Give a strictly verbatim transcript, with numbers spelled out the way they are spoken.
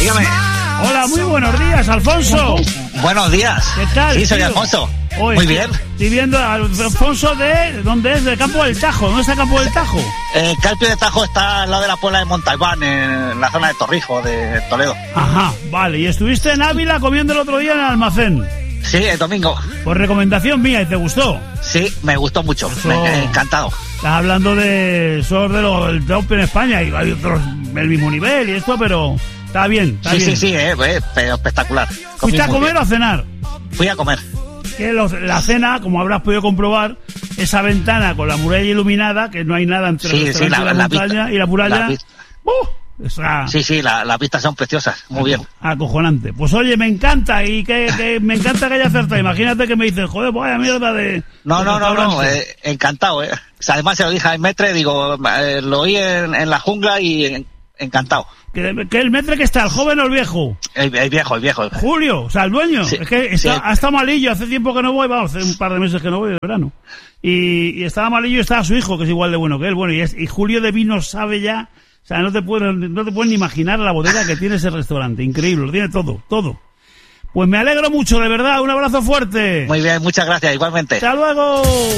dígame. Hola, muy buenos días, Alfonso. Buenos días. ¿Qué tal? Sí, soy tío? Alfonso. Oye, muy bien. Estoy viendo a Alfonso de... ¿Dónde es? Del Campo del Tajo. ¿Dónde está el Campo del Tajo? El Carpio de Tajo está al lado de la Puebla de Montalbán, en la zona de Torrijos, de Toledo. Ajá, vale. Y estuviste en Ávila comiendo el otro día en el almacén. Sí, el domingo. Por recomendación mía, ¿y te gustó? Sí, me gustó mucho. Eso... Me, encantado. Estás hablando de... Sos de lo del top en España y hay otros del mismo nivel y esto, pero... Está bien, está sí, bien. Sí, sí, eh, eh, pero espectacular. Comí ¿Fuiste a comer bien. o a cenar? Fui a comer. Que los, la cena, como habrás podido comprobar, esa ventana con la muralla iluminada, que no hay nada entre sí, el sí, la, y la, la montaña vista, y la muralla. La ¡Uh! Esa, sí, sí, la, las vistas son preciosas, muy bien. Acojonante. Pues oye, me encanta y que, que me encanta que haya acertado. Imagínate que me dices, joder, vaya mierda de... No, de no, no, no, eh, encantado, eh. O sea, además se lo dije al Metre, digo, eh, lo oí en, en la jungla y en, encantado. Que, que el Metre que está, el joven o el viejo. El, el viejo, el viejo. Julio, o sea, el dueño. Sí, es que está, sí. ha estado malillo, hace tiempo que no voy, vamos, hace un par de meses que no voy de verano. Y, y estaba malillo y estaba su hijo, que es igual de bueno que él. Bueno, y, es, y Julio de Vino sabe ya, o sea, no te puedes, no te puedes ni imaginar la bodega que tiene ese restaurante. Increíble, lo tiene todo, todo. Pues me alegro mucho, de verdad, un abrazo fuerte. Muy bien, muchas gracias, igualmente. Hasta luego.